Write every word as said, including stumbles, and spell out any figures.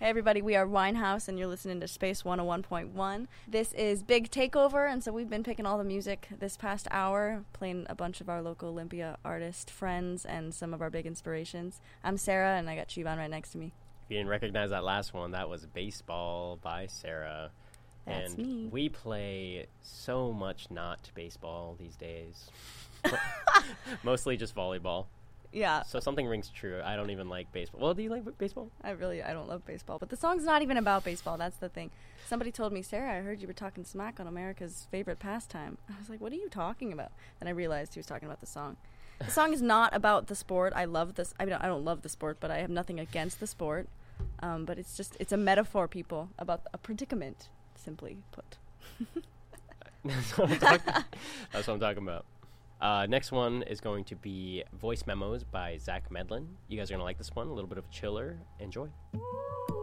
everybody, we are Winehouse, and you're listening to Space one oh one point one. This is Big Takeover, and so we've been picking all the music this past hour, playing a bunch of our local Olympia artist friends and some of our big inspirations. I'm Sarah, and I got Chivon right next to me. If you didn't recognize that last one, that was Baseball by Sarah. That's and me. We play so much not baseball these days. Mostly just volleyball. Yeah. So something rings true. I don't even like baseball. Well, do you like baseball? I really, I don't love baseball. But the song's not even about baseball. That's the thing. Somebody told me, Sarah, I heard you were talking smack on America's favorite pastime. I was like, what are you talking about? Then I realized he was talking about the song. The song is not about the sport. I love this. I mean, I don't love the sport, but I have nothing against the sport. Um, but it's just, it's a metaphor, people, about a predicament, simply put. That's what I'm talking, that's what I'm talking about. Uh, next one is going to be Voice Memos by Zach Medlin. You guys are going to like this one. A little bit of a chiller. Enjoy.